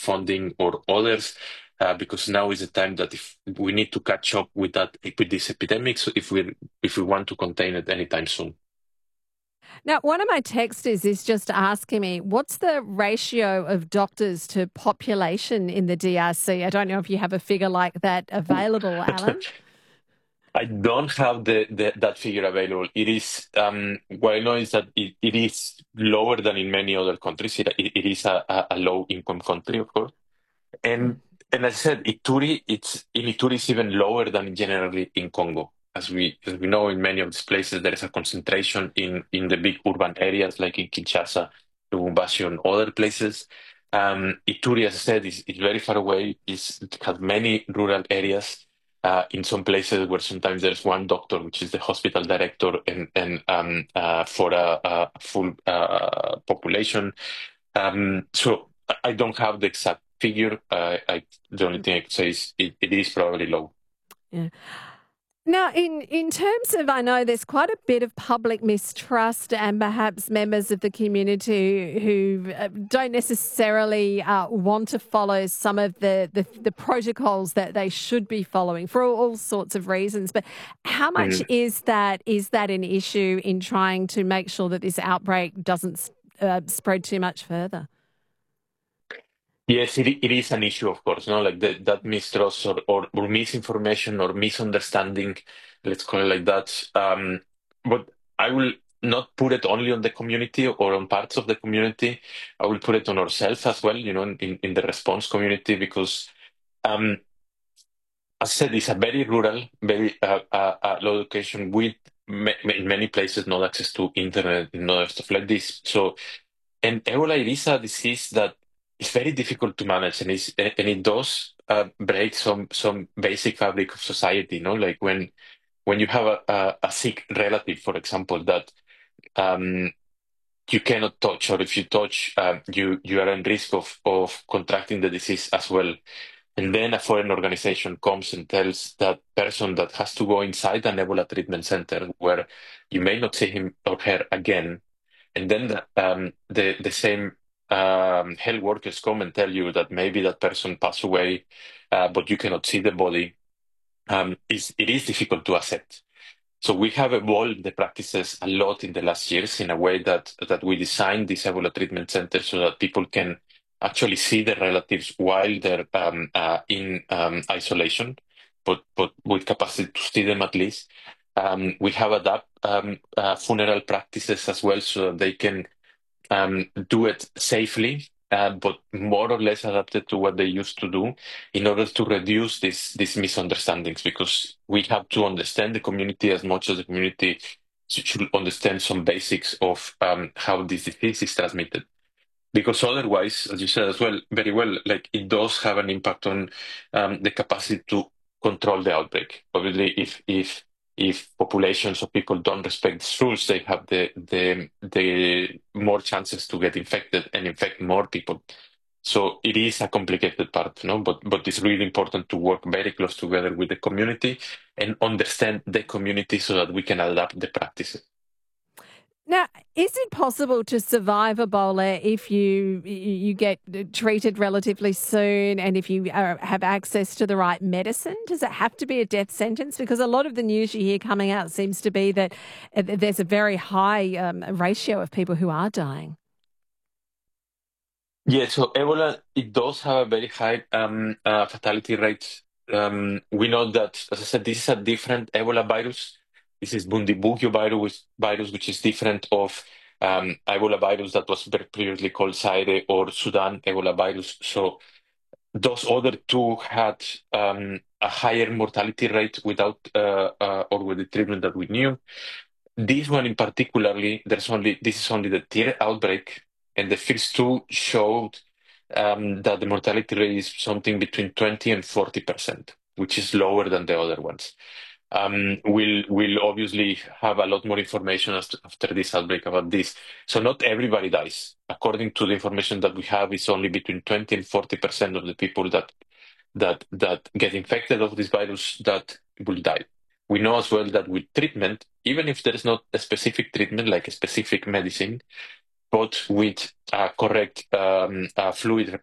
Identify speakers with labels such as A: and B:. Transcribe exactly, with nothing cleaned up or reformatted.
A: funding or others, uh, because now is the time that if we need to catch up with that with this epidemic, so if we if we want to contain it anytime soon.
B: Now, one of my texters is just asking me, what's the ratio of doctors to population in the D R C? I don't know if you have a figure like that available, Alan.
A: I don't have the, the that figure available. It is um, what I know is that it, it is lower than in many other countries. It, it, it is a, a a low income country, of course, and and as I said, Ituri, it's in Ituri is even lower than generally in Congo. As we as we know, in many of these places, there is a concentration in in the big urban areas, like in Kinshasa, Lubumbashi, and other places. Um, Ituri, as I said, is, is very far away. Is it has many rural areas. Uh, in some places where sometimes there's one doctor, which is the hospital director, and and um, uh, for a, a full uh, population. Um, so I I don't have the exact figure. Uh, I the only thing I could say is it, it is probably low.
B: Yeah. Now, in, in terms of, I know there's quite a bit of public mistrust and perhaps members of the community who uh, don't necessarily uh, want to follow some of the, the, the protocols that they should be following for all, all sorts of reasons. But how much
A: Mm.
B: is that is that an issue in trying to make sure that this outbreak doesn't uh, spread too much further?
A: Yes, it, it is an issue, of course. No, like the, that mistrust or, or or misinformation or misunderstanding, let's call it like that. Um, but I will not put it only on the community or on parts of the community. I will put it on ourselves as well. You know, in, in the response community, because um, as I said, it's a very rural, very uh, uh, uh, low location with ma- in many places not access to internet and other stuff like this. So, and Ebola it is a disease that is very difficult to manage, and is and it does uh, break some some basic fabric of society. You know, like when when you have a, a, a sick relative, for example, that um, you cannot touch, or if you touch, uh, you you are in risk of of contracting the disease as well. And then a foreign organization comes and tells that person that has to go inside an Ebola treatment center where you may not see him or her again. And then the, um, the, the same um, health workers come and tell you that maybe that person passed away, uh, but you cannot see the body. Um, it's, it is difficult to accept. So we have evolved the practices a lot in the last years in a way that that we designed these Ebola treatment centers so that people can actually see their relatives while they're um, uh, in um, isolation, but but with capacity to see them at least. Um, we have adapt um, uh, funeral practices as well, so that they can um, do it safely, uh, but more or less adapted to what they used to do in order to reduce these these misunderstandings. Because we have to understand the community as much as the community sh- should understand some basics of um, how this disease is transmitted. Because otherwise, as you said as well, very well, like it does have an impact on um, the capacity to control the outbreak. Obviously, if if if populations of people don't respect these rules, they have the the the more chances to get infected and infect more people. So it is a complicated part, no? But but it's really important to work very close together with the community and understand the community so that we can adapt the practices.
B: Now, is it possible to survive Ebola if you you get treated relatively soon and if you uh, have access to the right medicine? Does it have to be a death sentence? Because a lot of the news you hear coming out seems to be that uh, there's a very high um, ratio of people who are dying.
A: Yeah, so Ebola, it does have a very high um, uh, fatality rate. Um, we know that, as I said, this is a different Ebola virus. This is Bundibugyo virus, virus, which is different of um, Ebola virus that was very previously called Zaire or Sudan Ebola virus. So those other two had um, a higher mortality rate without uh, uh, or with the treatment that we knew. This one in particularly, there's only this is only the third outbreak, and the first two showed um, that the mortality rate is something between twenty and forty percent, which is lower than the other ones. Um, we'll we'll obviously have a lot more information as to, after this outbreak about this. So not everybody dies. According to the information that we have, it's only between twenty and forty percent of the people that that that get infected of this virus that will die. We know as well that with treatment, even if there is not a specific treatment like a specific medicine, but with uh, correct um, uh, fluid